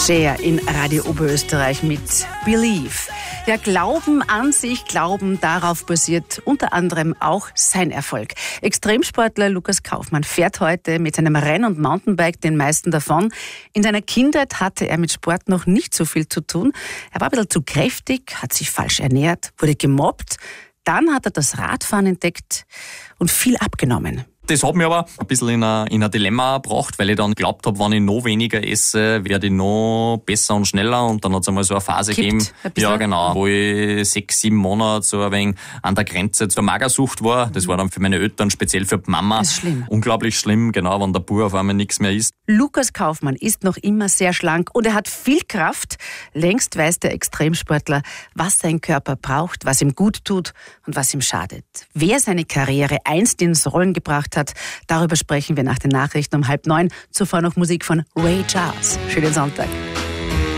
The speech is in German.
Cher in Radio Oberösterreich mit Believe. Ja, Glauben an sich, Glauben, darauf basiert unter anderem auch sein Erfolg. Extremsportler Lukas Kaufmann fährt heute mit seinem Renn- und Mountainbike den meisten davon. In seiner Kindheit hatte er mit Sport noch nicht so viel zu tun. Er war ein bisschen zu kräftig, hat sich falsch ernährt, wurde gemobbt. Dann hat er das Radfahren entdeckt und viel abgenommen. Das hat mich aber ein bisschen in ein Dilemma gebracht, weil ich dann geglaubt habe, wenn ich noch weniger esse, werde ich noch besser und schneller. Und dann hat es einmal so eine Phase gegeben, ja genau, wo ich 6, 7 Monate so ein wenig an der Grenze zur Magersucht war. Das war dann für meine Eltern, speziell für die Mama, das ist schlimm. Unglaublich schlimm, genau, wenn der Bub auf einmal nichts mehr isst. Lukas Kaufmann ist noch immer sehr schlank und er hat viel Kraft. Längst weiß der Extremsportler, was sein Körper braucht, was ihm gut tut und was ihm schadet. Wer seine Karriere einst ins Rollen gebracht hat, darüber sprechen wir nach den Nachrichten um 8:30. Zuvor noch Musik von Ray Charles. Schönen Sonntag.